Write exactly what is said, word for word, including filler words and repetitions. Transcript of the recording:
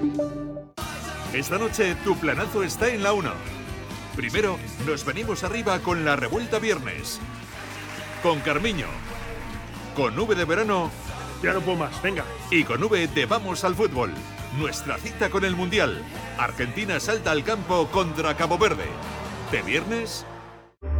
Esta noche tu planazo está en la uno. Primero, nos venimos arriba con la Revuelta Viernes. Con Carmiño. Con V de verano. Ya no puedo más, venga. Y con V de Vamos al Fútbol. Nuestra cita con el Mundial. Argentina salta al campo contra Cabo Verde. De viernes